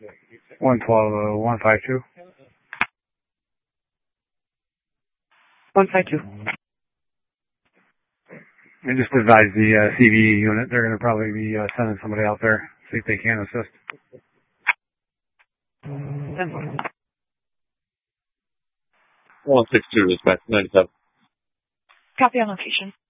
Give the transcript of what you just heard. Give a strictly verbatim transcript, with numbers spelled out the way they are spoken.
one twelve, uh, one five two. one five two. And just advise the uh, C V E unit. They're going to probably be uh, sending somebody out there, see if they can assist. one six two, dispatch ninety-seven. Copy on location.